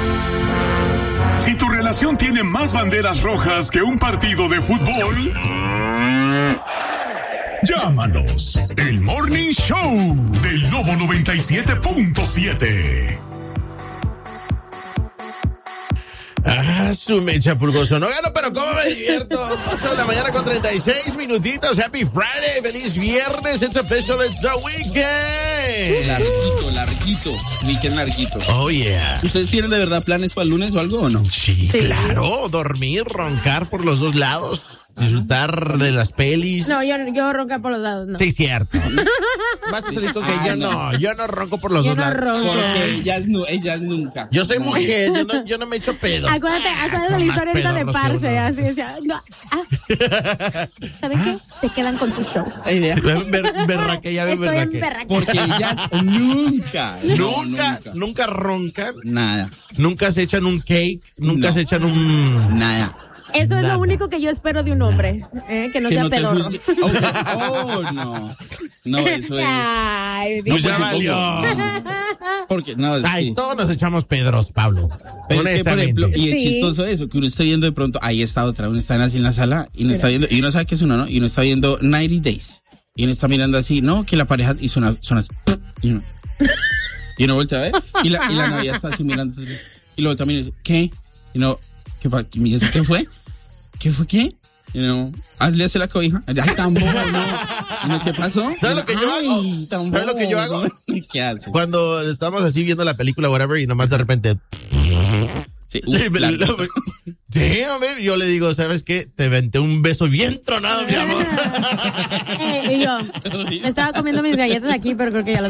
Si tu relación tiene más banderas rojas que un partido de fútbol, llámanos. El Morning Show del Lobo 97.7. Su mecha pulgoso. No gano, pero ¿cómo me divierto? 8 de la mañana con 36 minutitos. Happy Friday. Feliz viernes. It's official. It's the weekend. Larguito. Weekend larguito. Oh, yeah. ¿Ustedes tienen de verdad planes para el lunes o algo o no? Sí, claro. Dormir, roncar por los dos lados. Disfrutar de las pelis. No, yo roncar por los lados, no. Sí, cierto. Más te digo que yo no ronco por los dos lados. Ronco. Porque ellas nunca. Yo soy mujer, yo no me echo pedo. Acuérdate de la historia ahorita de Parce, así decía. No, ¿saben qué? Se quedan con su show. Berraque, ya ves, Estoy en berraque. berraque. Porque ellas Nunca roncan. Nada. Nunca se echan un cake. Nunca se echan un... Nada. Eso es lo único que yo espero de un hombre, que no sea pedorro. No. No, eso es. Ay, Pues ya valió. Porque, no, Ay, sí. todos nos echamos pedros, Pablo. Pero es que, por ejemplo, y es Sí. chistoso eso, que uno está viendo de pronto, ahí está otra, uno está así en la sala, y uno está viendo, y uno sabe que es uno, ¿no? Y uno está viendo 90 Days. Y uno está mirando así, no, que la pareja hizo una y uno voltea a ver, y la novia está así mirando, y luego también dice, ¿qué? Y no, ¿qué fue? ¿Qué fue qué? Hazle hacia la cobija. Ay, tampoco, no. ¿Qué pasó? ¿Sabes lo que yo hago? ¿Sabes lo que yo hago? ¿Qué hace? Cuando estamos así viendo la película, whatever, y nomás de repente... Sí, Sí, hombre, yo le digo, ¿sabes qué? Te venté un beso bien tronado, mi amor. Y yo, me estaba comiendo mis galletas aquí, pero creo que ya las